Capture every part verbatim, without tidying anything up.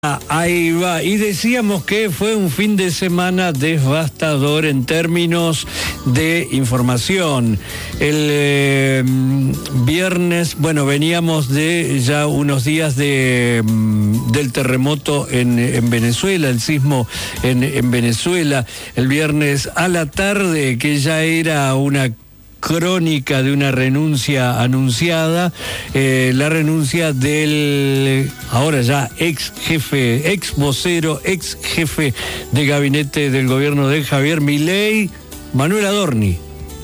Ah, ahí va, y decíamos que fue un fin de semana devastador en términos de información. El eh, viernes, bueno, veníamos de ya unos días de del terremoto en, en Venezuela, el sismo en, en Venezuela, el viernes a la tarde, que ya era una crónica de una renuncia anunciada, eh, la renuncia del ahora ya ex jefe, ex vocero, ex jefe de gabinete del gobierno de Javier Milei, Manuel Adorni.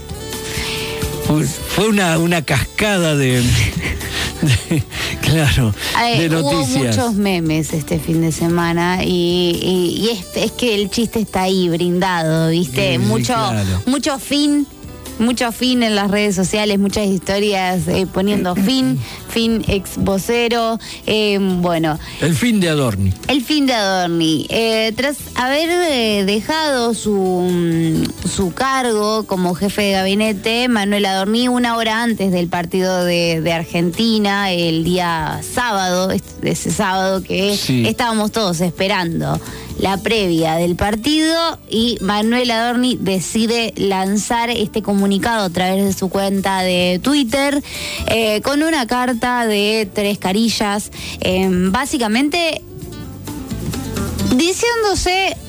Fue una, una cascada de, de claro, Ay, de noticias. Hubo muchos memes este fin de semana y, y, y es, es que el chiste está ahí brindado, ¿viste? Sí, mucho, claro. mucho fin. Mucho fin en las redes sociales, muchas historias eh, poniendo fin, fin ex vocero, eh, bueno. El fin de Adorni. El fin de Adorni. Eh, tras haber eh, dejado su, su cargo como jefe de gabinete, Manuel Adorni, una hora antes del partido de, de Argentina, el día sábado, ese sábado que sí. Estábamos todos esperando la previa del partido, y Manuel Adorni decide lanzar este comunicado a través de su cuenta de Twitter eh, con una carta de tres carillas, eh, básicamente diciéndose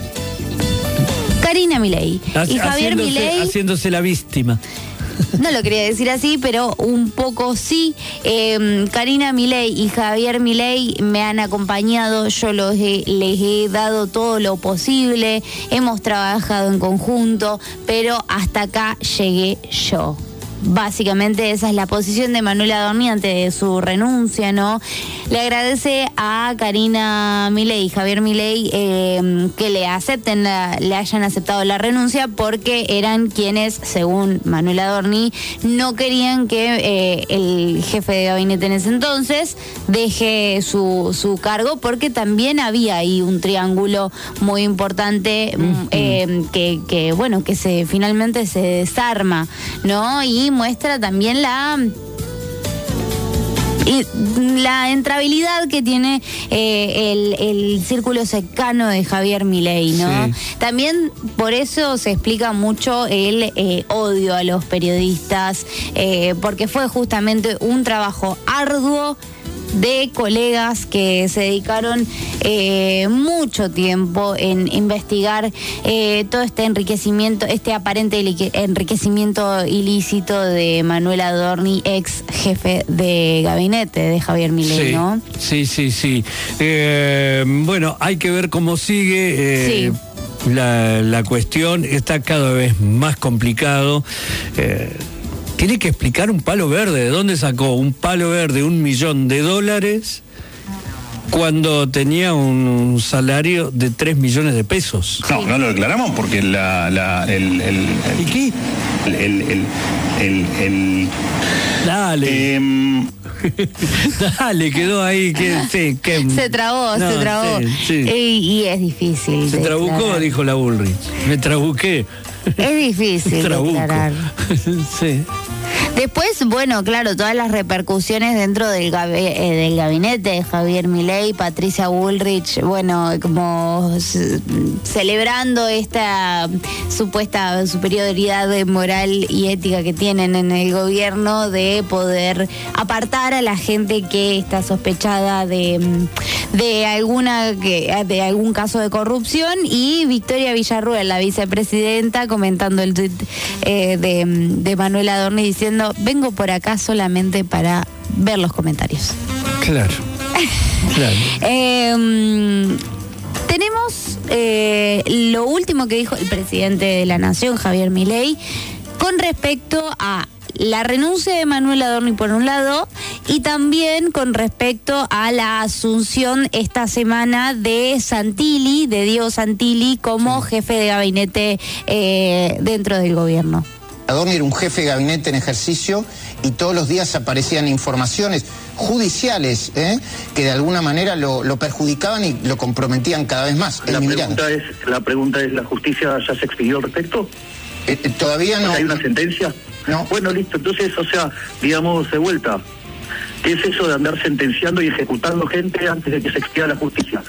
Karina Milei y Javier Milei, haciéndose la víctima. No lo quería decir así, pero un poco sí. Eh, Karina Milei y Javier Milei me han acompañado, yo los he, les he dado todo lo posible, hemos trabajado en conjunto, pero hasta acá llegué yo. Básicamente esa es la posición de Manuel Adorni ante su renuncia, ¿no? Le agradece a Karina Milei y Javier Milei eh, que le acepten, la, le hayan aceptado la renuncia, porque eran quienes, según Manuel Adorni, no querían que eh, el jefe de gabinete en ese entonces deje su, su cargo, porque también había ahí un triángulo muy importante uh-huh. eh, que, que, bueno, que se finalmente se desarma, ¿no? Y muestra también la la entrabilidad que tiene eh, el, el círculo cercano de Javier Milei, ¿no? Sí. También por eso se explica mucho el eh, odio a los periodistas, eh, porque fue justamente un trabajo arduo de colegas que se dedicaron eh, mucho tiempo en investigar eh, todo este enriquecimiento, este aparente enriquecimiento ilícito de Manuel Adorni, ex jefe de gabinete de Javier Milei, sí, ¿no? Sí, sí, sí. Eh, bueno, hay que ver cómo sigue. Eh, sí. la, la cuestión está cada vez más complicado. Eh, Tiene que explicar un palo verde. ¿De dónde sacó un palo verde, un millón de dólares, cuando tenía un salario de tres millones de pesos? No, no lo declaramos porque la, la, el, el, el... ¿Y qué? El... el, el, el, el Dale. Eh, Dale, quedó ahí. Que, sí, que, se trabó, no, se trabó. Sí, sí. Y, y es difícil. Se trabucó, declarar. Dijo la Bullrich. Me trabuqué. Es difícil declarar. Sí. Después, bueno, claro, todas las repercusiones dentro del, gab eh, del gabinete de Javier Milei, Patricia Bullrich, bueno, como celebrando esta supuesta superioridad moral y ética que tienen en el gobierno de poder apartar a la gente que está sospechada de, de alguna que de algún caso de corrupción, y Victoria Villarruel, la vicepresidenta, comentando el tuit eh, de, de Manuel Adorni diciendo: vengo por acá solamente para ver los comentarios. Claro. Claro. eh, tenemos eh, lo último que dijo el presidente de la Nación, Javier Milei, con respecto a la renuncia de Manuel Adorni por un lado, y también con respecto a la asunción esta semana de Santilli, de Diego Santilli, como jefe de gabinete eh, dentro del gobierno. Adorni era un jefe de gabinete en ejercicio y todos los días aparecían informaciones judiciales ¿eh? que de alguna manera lo, lo perjudicaban y lo comprometían cada vez más. La pregunta, es, la pregunta es, ¿la justicia ya se expidió al respecto? Eh, todavía no. ¿Hay una sentencia? No. Bueno, listo, entonces, o sea, digamos, de vuelta. ¿Qué es eso de andar sentenciando y ejecutando gente antes de que se expida la justicia?